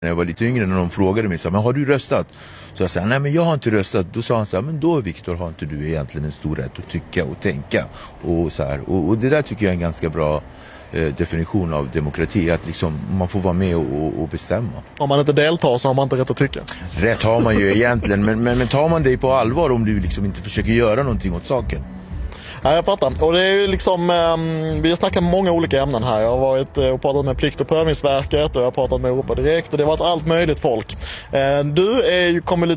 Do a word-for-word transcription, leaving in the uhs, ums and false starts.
När jag var lite yngre, när de frågade mig så här, men har du röstat? Så jag sa, nej men jag har inte röstat. Då sa han så här, men då Viktor har inte du egentligen en stor rätt att tycka och tänka. Och, så här. Och, och det där tycker jag är en ganska bra eh, definition av demokrati. Att liksom, man får vara med och, och bestämma. Om man inte deltar så har man inte rätt att tycka. Rätt har man ju egentligen, men, men, men tar man dig på allvar om du liksom inte försöker göra någonting åt saken? Ja, jag fattar. Och det är ju liksom, um, vi har snackat många olika ämnen här. Jag har varit uh, och pratat med Plikt- och prövningsverket och jag har pratat med Europa Direkt och det har varit allt möjligt folk. Uh, du är ju, kommer